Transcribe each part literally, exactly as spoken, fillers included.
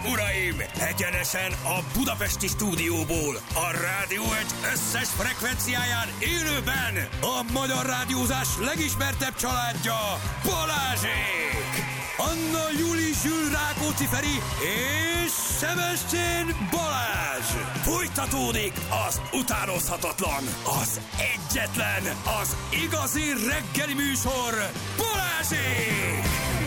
uraim! Egyenesen a budapesti stúdióból, a Rádió egy összes frekvenciáján élőben a magyar rádiózás legismertebb családja, Balázsék! Anna Júli Zsül Rákóczi Feri és Sebestyén Balázs! Folytatódik az utánozhatatlan, az egyetlen, az igazi reggeli műsor, Balázsék!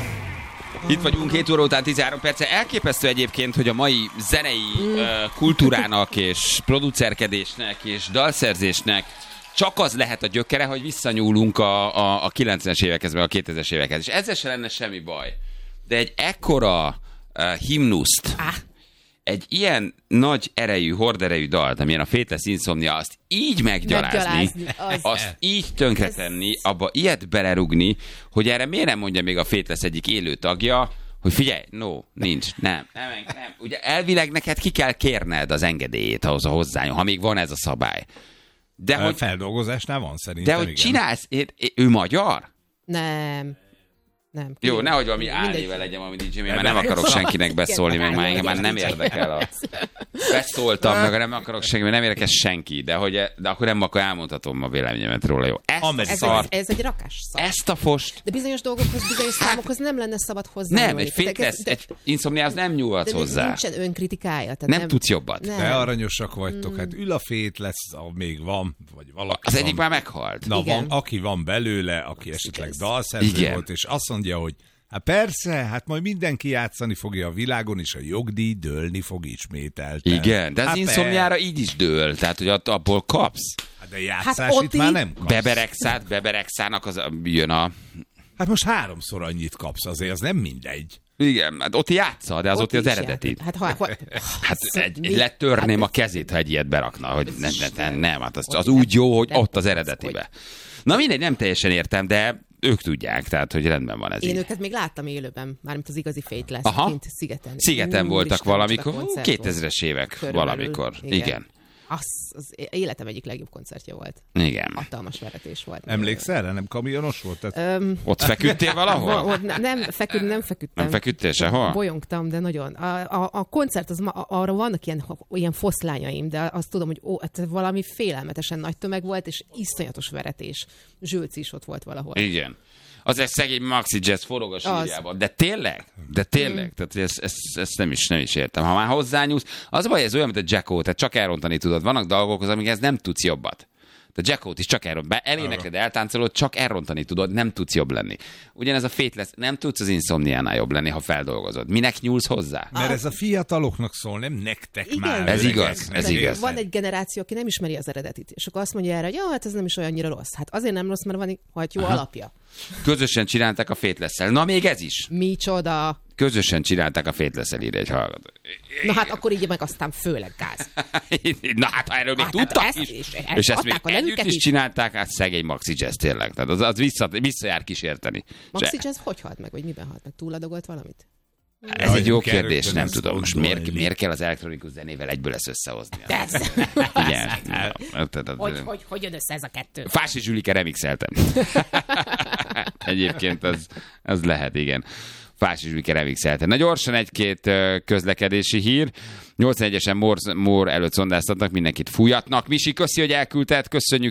Itt vagyunk hét óra után tizenhárom perce. Elképesztő egyébként, hogy a mai zenei uh, kultúrának és producerkedésnek és dalszerzésnek csak az lehet a gyökere, hogy visszanyúlunk a, a, a kilencvenes évekhez, meg a kétezres évekhez. És ezzel se lenne semmi baj. De egy ekkora uh, himnuszt, ah. egy ilyen nagy erejű, horderejű dalt, amilyen a Faithless Insomnia, azt így meggyalázni, meggyalázni az. azt így tönkretenni, abba ilyet belerugni, hogy erre miért nem mondja még a Faithless egyik élő tagja, hogy figyelj, no, nincs, nem, nem, nem. Ugye elvileg neked ki kell kérned az engedélyét ahhoz a hozzányom, ha még van ez a szabály. De a hogy, feldolgozásnál van szerintem. De hogy igen. csinálsz, ő magyar? Nem. Nem. Jó, nehogy valami álnéve legyen, valami dé dzsé, mert nem akarok senkinek beszólni, meg már engem már nem érdekel a... Beszóltam, meg nem akarok senki, mert nem érdekel senki, de, hogy, de akkor nem akkor elmondhatom a véleményemet róla, jó? Ezt ez, szar... ez egy rakás szar. Ezt a fost... De bizonyos dolgokhoz, bizonyos számokhoz nem lenne szabad hozzá. Nem, egy Faithless, egy Insomniához nem nyúlhatsz hozzá. Nincsen önkritikája. Nem, nem tudsz jobbat. Nem. De aranyosak vagytok, hát ül a Faithless, még van, vagy valaki Az van. egyik már meghalt. Na, van, aki van belőle, aki esetleg dalszerző volt, és azt mondja, hogy hát persze, hát majd mindenki játszani fogja a világon, és a jogdíj dőlni fog ismételten. Igen, de az hát Insomniára így is dől, tehát hogy abból kapsz. Hát de játszás hát itt már nem kapsz. Beberegszát, beberegszának az jön a... Hát most háromszor annyit kapsz, azért az nem mindegy. Igen, hát ott játsza, de az ott, ott az eredeti. Hát, ha, ha, hát egy, egy letörném hát, a kezét, ha egy ilyet berakna, hogy nem, nem, nem, hát az, az úgy jó, hogy ott az eredetibe. Na mindegy, nem teljesen értem, de ők tudják, tehát, hogy rendben van ez. Én így. őket még láttam élőben, mármint az igazi Faithless, kint Szigeten. Szigeten Úr, voltak valamikor, kétezres évek körülbelül, valamikor. Igen. Igen. Az, az életem egyik legjobb koncertje volt. Igen. Hatalmas veretés volt. Emlékszel rá? Nem kamionos volt? Tehát... Um, Ott feküdtél valahol? Ott ne, nem, feküd, nem feküdtem. Nem feküdtél sehol? Bolyongtam, de nagyon. A, a, a koncert, az, arra vannak ilyen, ilyen foszlányaim, de azt tudom, hogy ó, valami félelmetesen nagy tömeg volt, és iszonyatos veretés. Zsülci is ott volt valahol. Igen. Az egy szegény Maxi Jazz forog a sírjában. De tényleg? De tényleg? Mm. Tehát ezt, ezt, ezt nem, is, nem is értem. Ha már hozzányúlsz, az baj, ez olyan, mint a Jacko, tehát csak elrontani tudod. Vannak dolgok, amikhez nem tudsz jobbat. De Jackót is csak elrontani. Elénekled, eltáncolod, csak elrontani tudod, nem tudsz jobb lenni. Ugyanez a Faithless, nem tudsz az Insomniánál jobb lenni, ha feldolgozod. Minek nyúlsz hozzá? Mert ez a fiataloknak szól, nem nektek igen, már. Ez igaz, ez igaz. Van egy generáció, aki nem ismeri az eredetit, és akkor azt mondja erre, hogy jó, hát ez nem is olyannyira rossz. Hát azért nem rossz, mert van egy jó Aha. alapja. Közösen csinálták a Faithless-szel. Na még ez is. Micsoda. Közösen csinálták a Faithless-el, írja egy hallgató. Na hát akkor így meg aztán főleg gáz. Na hát ha erről még hát, tudtak hát is, és, és ezt még együtt is csinálták, hát szegény Maxi Jazz tényleg. Tehát az, az vissza, visszajár kísérteni. Maxi Jazz hogy halt meg, vagy miben halt meg? Túladogolt valamit? Ez ja, egy jó kérdés, nem tudom. Most miért, miért kell az elektronikus zenével egyből ezt összehozni? Igen. Hogy, hogy, hogy jön össze ez a kettő? Fási Zsülike remixeltem. Egyébként az, az lehet, igen. Fási Zsülike remixeltem. Na gyorsan egy-két közlekedési hír. nyolcvanegyesen Mór előtt szondáztatnak, mindenkit fújatnak. Misi, köszi, hogy elküldted, köszönjük